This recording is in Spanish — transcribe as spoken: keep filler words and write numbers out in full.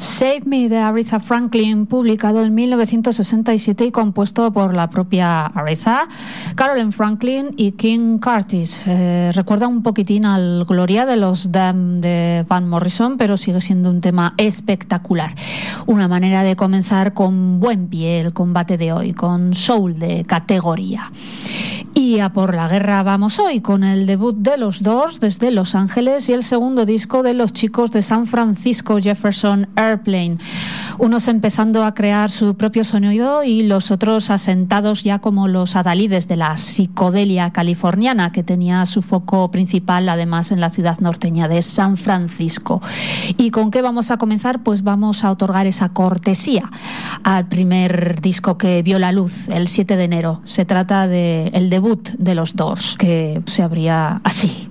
Save Me de Aretha Franklin, publicado en mil novecientos sesenta y siete y compuesto por la propia Aretha, Carolyn Franklin y King Curtis. Eh, recuerda un poquitín al Gloria de los Damned de Van Morrison, pero sigue siendo un tema espectacular. Una manera de comenzar con buen pie el combate de hoy, con soul de categoría. Y a por la guerra vamos hoy, con el debut de los Doors desde Los Ángeles y el segundo disco de los chicos de San Francisco, Jefferson Airplane. Unos empezando a crear su propio sonido y los otros asentados ya como los adalides de la psicodelia californiana, que tenía su foco principal además en la ciudad norteña de San Francisco. ¿Y con qué vamos a comenzar? Pues vamos a otorgar esa cortesía al primer disco que vio la luz el siete de enero. Se trata de el debut de los Doors, que se abría así.